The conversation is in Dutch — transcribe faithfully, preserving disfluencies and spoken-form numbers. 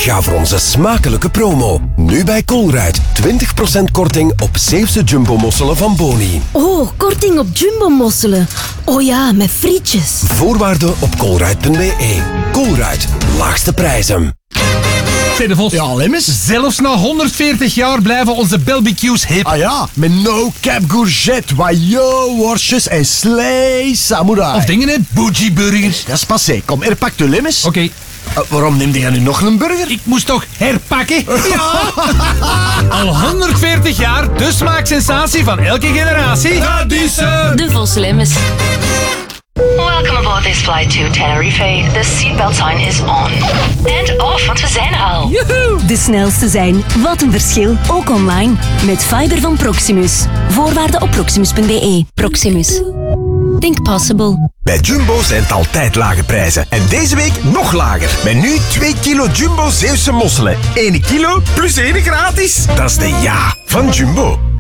Ga voor onze smakelijke promo. Nu bij Colruyt. twintig procent korting op Zeeuwse jumbo-mosselen van Boni. Oh, korting op jumbo-mosselen. Oh ja, met frietjes. Voorwaarden op colruyt punt b e. Colruyt. Laagste prijzen. Zeg Vos, Ja, Lemmens? zelfs na honderdveertig jaar blijven onze barbecues hip. Ah ja, met no cap courgette, wajo, worstjes en slee samurai. Of dingen, hè? Bougie burgers. Dat is passé. Kom, er pak de Lemmens. Oké, Uh, waarom neemde jij nu nog een burger? ik moest toch herpakken? Ja! Al honderdveertig jaar, de smaaksensatie van elke generatie. Dat is ze! De Vos Lemmens. Welcome aboard this flight to Tenerife. The seatbelt sign is on. And off, want we zijn er al. De snelste zijn. Wat een verschil. Ook online. Met fiber van Proximus. Voorwaarden op proximus punt b e. Proximus. Think possible. Bij Jumbo zijn het altijd lage prijzen. En deze week nog lager. Met nu twee kilo Jumbo Zeeuwse mosselen. één kilo plus één gratis. Dat is de ja van Jumbo.